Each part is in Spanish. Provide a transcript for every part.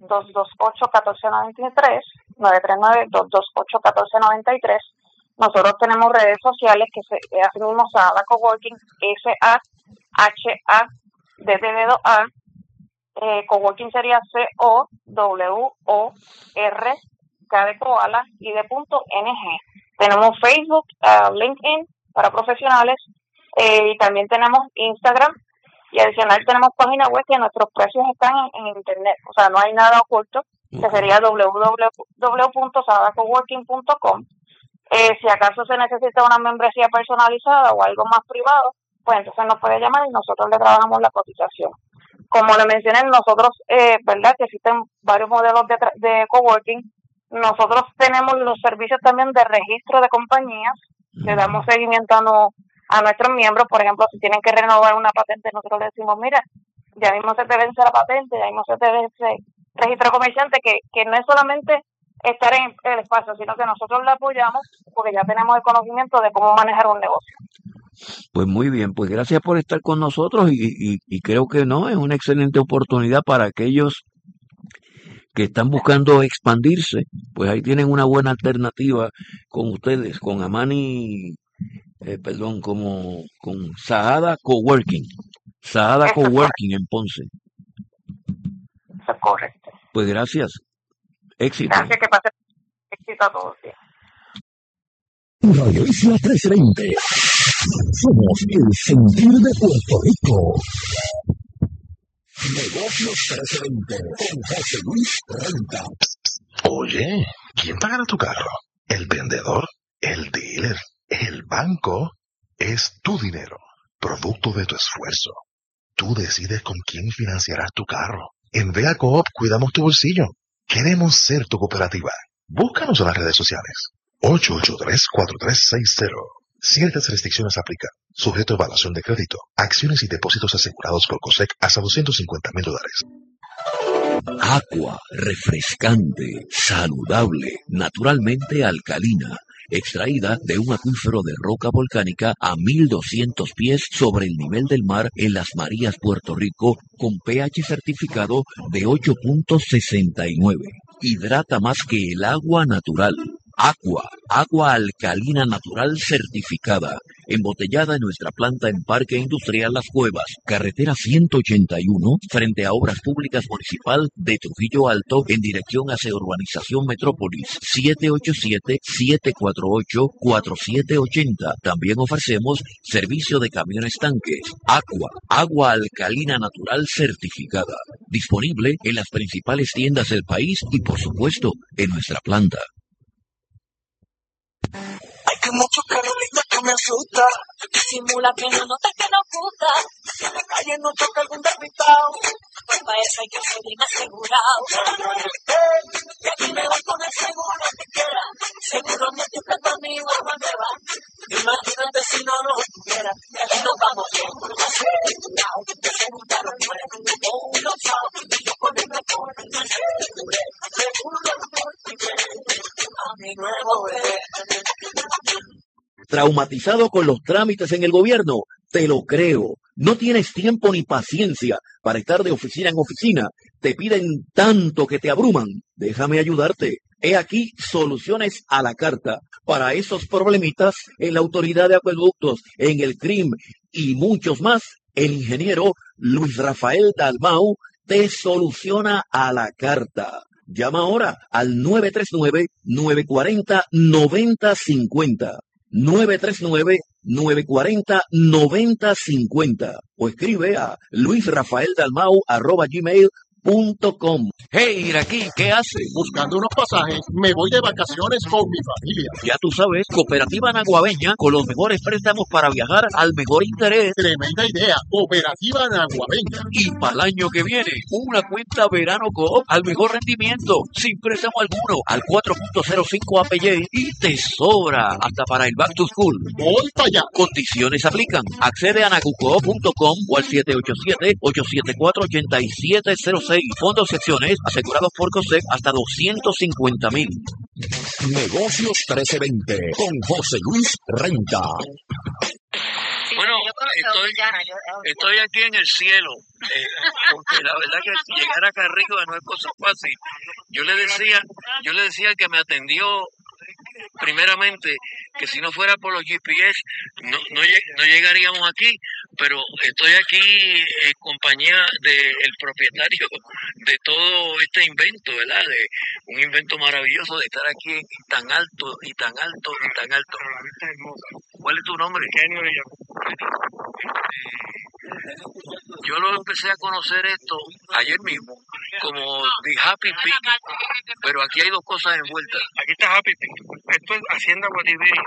939-228-1493, 939-228-1493. Nosotros tenemos redes sociales que así mismo Sahada Coworking, SAHA Coworking sería COWOR, de koala y de .ng. Tenemos Facebook, LinkedIn para profesionales, y también tenemos Instagram, y adicional tenemos página web que nuestros precios están en internet, o sea, no hay nada oculto, que sería www.sahadacoworking.com. Si acaso se necesita una membresía personalizada o algo más privado, pues entonces nos puede llamar y nosotros le trabajamos la cotización. Como le mencioné, nosotros, ¿verdad? Que existen varios modelos de coworking. Nosotros tenemos los servicios también de registro de compañías. Le damos seguimiento a nuestros miembros. Por ejemplo, si tienen que renovar una patente, nosotros les decimos, mira, ya mismo se te vence la patente, ya mismo se te vence registro de comerciante, que no es solamente estar en el espacio, sino que nosotros le apoyamos porque ya tenemos el conocimiento de cómo manejar un negocio. Pues muy bien, pues gracias por estar con nosotros y creo que no, es una excelente oportunidad para aquellos que están buscando expandirse, pues ahí tienen una buena alternativa con ustedes, con Amani, con Sahada Coworking, Sahada Coworking en Ponce. Eso es correcto. Pues gracias, éxito. Gracias, que pase éxito a todos. Radio Isla 1320. Somos el sentir de Puerto Rico. Negocios 1320 con José Luis Renta. Oye, ¿quién pagará tu carro? ¿El vendedor? ¿El dealer? ¿El banco? Es tu dinero, producto de tu esfuerzo. Tú decides con quién financiarás tu carro. En Vea Coop cuidamos tu bolsillo. Queremos ser tu cooperativa. Búscanos en las redes sociales. 883-4360. Ciertas restricciones aplican. Sujeto a evaluación de crédito. Acciones y depósitos asegurados por COSEC hasta $250,000. Aqua, refrescante, saludable, naturalmente alcalina, extraída de un acuífero de roca volcánica a 1200 pies sobre el nivel del mar en Las Marías, Puerto Rico, con pH certificado de 8.69. Hidrata más que el agua natural. Aqua, agua alcalina natural certificada, embotellada en nuestra planta en Parque Industrial Las Cuevas, carretera 181, frente a Obras Públicas Municipal de Trujillo Alto, en dirección hacia Urbanización Metrópolis, 787-748-4780. También ofrecemos servicio de camiones tanques. Aqua, agua alcalina natural certificada, disponible en las principales tiendas del país y, por supuesto, en nuestra planta. Hay como muchos carolitos que me asusta. Disimula que no nota que nos gusta. Si en la calle no choca algún despistado, pues para eso hay que ser bien asegurado. Y aquí me voy con el seguro que quiera. Seguro me estoy prestando mi guagua nueva. Imagínate si no lo tuviera. Y aquí nos vamos bien asegurado. De seguro un carro nuevo, uno chao. Y yo con el mejor, me aseguré. Seguro a mi nuevo bebé. ¿Traumatizado con los trámites en el gobierno? Te lo creo. No tienes tiempo ni paciencia para estar de oficina en oficina. Te piden tanto que te abruman. Déjame ayudarte. He aquí soluciones a la carta para esos problemitas en la Autoridad de Acueductos, en el CRIM y muchos más. El ingeniero Luis Rafael Dalmau te soluciona a la carta. Llama ahora al 939-940-9050. 939-940-9050 o escribe a luisrafaeldalmau@gmail.com. Hey, Iraquí, ¿qué haces? Buscando unos pasajes, me voy de vacaciones con mi familia. Ya tú sabes, Cooperativa Naguabeña, con los mejores préstamos para viajar al mejor interés. Tremenda idea, Cooperativa Naguabeña. Y para el año que viene, una cuenta Verano Coop al mejor rendimiento, sin préstamo alguno, al 4.05 APY y te sobra hasta para el Back to School. Voy para allá. Condiciones aplican. Accede a nagucoop.com o al 787-874-8706. Fondos secciones asegurados por COSEC hasta $250,000. Negocios 1320 con José Luis Renta. Bueno, estoy aquí en el cielo, porque la verdad que llegar acá arriba no es cosa fácil. Yo le decía al que me atendió primeramente que si no fuera por los GPS no llegaríamos aquí, pero estoy aquí en compañía del propietario de todo este invento, ¿verdad? De un invento maravilloso de estar aquí tan alto y tan alto y tan alto. Pero la vista es hermosa. ¿Cuál es tu nombre? Kenny Orellana. Yo lo empecé a conocer esto ayer mismo, como The Happy Pig, pero aquí hay dos cosas envueltas. Aquí está Happy Pig. Esto es Hacienda Guatibiri.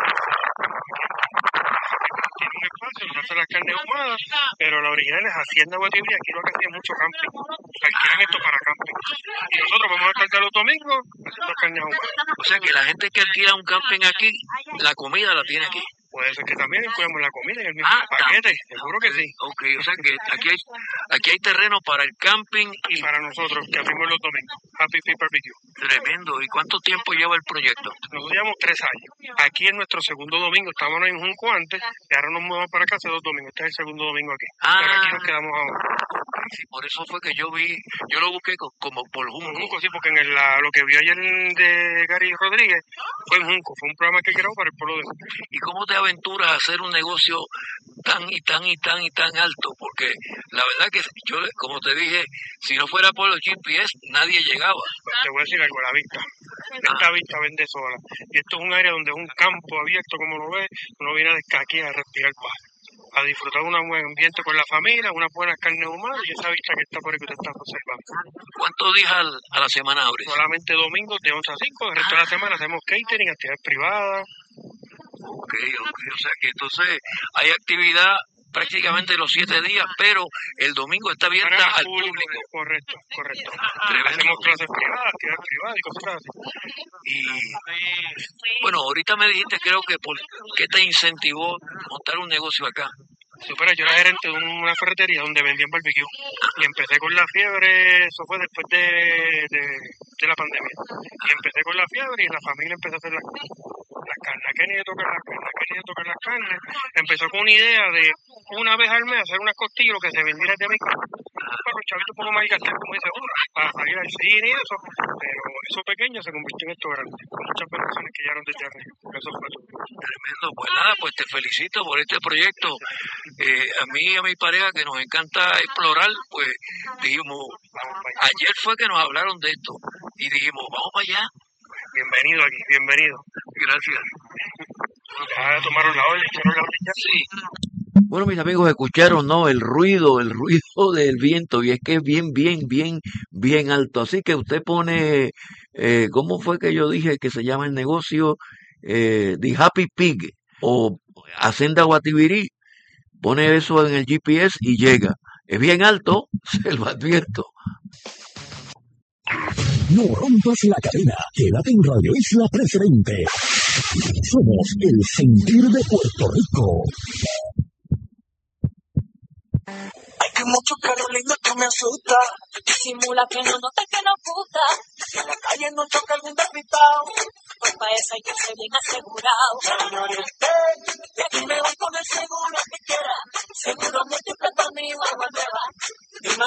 Tiene un espacio donde hacen las carnes ahumadas, pero la original es Hacienda Guatibiri. Aquí lo que hacen es mucho camping. Alquilan esto para camping. Y nosotros vamos a estar los domingos haciendo carnes ahumadas. O sea que la gente que alquila un camping aquí, la comida la tiene aquí. Puede ser que también incluyamos la comida en el mismo paquete, seguro que sí. Ok, o sea que aquí hay terreno para el camping y para nosotros, que abrimos los domingos. Happy Pig Barbecue. Tremendo. ¿Y cuánto tiempo lleva el proyecto? Nosotros llevamos 3 años. Aquí es nuestro segundo domingo. Estábamos en Junco antes y ahora nos mudamos para acá hace 2 domingos. Este es el segundo domingo aquí. Pero aquí nos quedamos ahora. Sí, por eso fue que yo lo busqué como por Junco. Sí, porque lo que vi ayer de Gary Rodríguez fue en Junco. Fue un programa que grabó para el pueblo de Junco. ¿Y cómo te aventuras a hacer un negocio tan alto? Porque la verdad que yo, como te dije, si no fuera por los GPS, nadie llegaba. Te voy a decir algo, la vista. Esta vista vende sola. Y esto es un área donde es un campo abierto, como lo ves. Uno viene a descaquear, a respirar paz, a disfrutar de un buen ambiente con la familia, unas buenas carnes humanas y esa vista que está por ahí que usted está observando. ¿Cuántos días a la semana abres? Solamente domingos de 11 a 5, el resto de la semana hacemos catering, actividades privadas. Ok, o sea que entonces hay actividad prácticamente los 7 días, pero el domingo está abierta al público. Correcto. Tremendo. Hacemos clases privadas, actividades privadas y cosas así. Y bueno, ahorita me dijiste, creo que ¿qué te incentivó montar un negocio acá? Supera, yo era gerente de una ferretería donde vendían barbecue y empecé con la fiebre, eso fue después de la pandemia. Y empecé con la fiebre y la familia empezó a hacer las carnes. ¿A qué ni de tocar las carnes? Empezó con una idea de una vez al mes hacer unas costillas que se vendieran de mi casa. Para los chavitos un poco más gastar, como dice uno, para salir al cine y eso. Pero eso pequeño se convirtió en esto grande. Con muchas personas que llegaron desde arriba. Eso fue todo. Tremendo. Pues nada, pues te felicito por este proyecto. A mí y a mi pareja que nos encanta explorar, pues dijimos, ayer fue que nos hablaron de esto y dijimos, vamos para allá. Bienvenido aquí, bienvenido. Gracias. Ya tomaron la orden, ya. Sí. Bueno, mis amigos, escucharon, ¿no? El ruido del viento, y es que es bien alto. Así que usted pone, ¿cómo fue que yo dije que se llama el negocio? The Happy Pig o Hacienda Guatibiri. Pone eso en el GPS y llega. Es bien alto, se lo advierto. No rompas la cadena. Quédate en Radio Isla Preferente. Somos el sentir de Puerto Rico. Hay que mucho Carolina que me asusta. Disimula que no nota que no gusta. Si en la calle no choca algún despistado, pues para eso hay que ser bien asegurado. Y aquí me voy con el seguro que quiera. Seguro múltiple para mi guagua nueva.